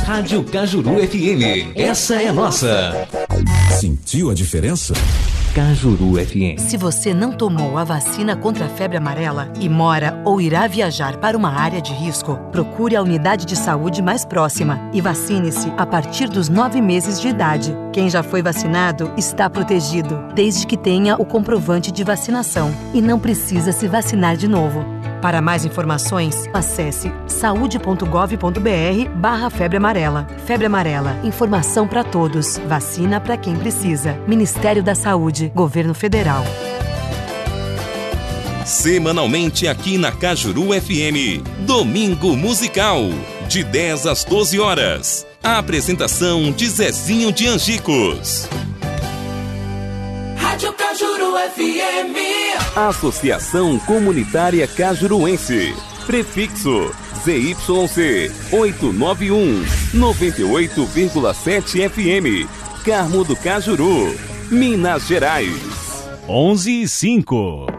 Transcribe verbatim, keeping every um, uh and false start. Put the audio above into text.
Rádio Cajuru F M. Essa é nossa. Sentiu a diferença? Cajuru F M. Se você não tomou a vacina contra a febre amarela e mora ou irá viajar para uma área de risco, procure a unidade de saúde mais próxima e vacine-se a partir dos nove meses de idade. Quem já foi vacinado está protegido, desde que tenha o comprovante de vacinação e não precisa se vacinar de novo. Para mais informações, acesse saude.gov.br barra febre amarela. Febre amarela, informação para todos, vacina para quem precisa. Ministério da Saúde, Governo Federal. Semanalmente aqui na Cajuru F M, Domingo Musical, de dez às doze horas. A apresentação de Zezinho de Angicos. Rádio Cajuru F M. Associação Comunitária Cajuruense. Prefixo Z Y C oitocentos e noventa e um, noventa e oito vírgula sete F M. Carmo do Cajuru, Minas Gerais. onze e cinco.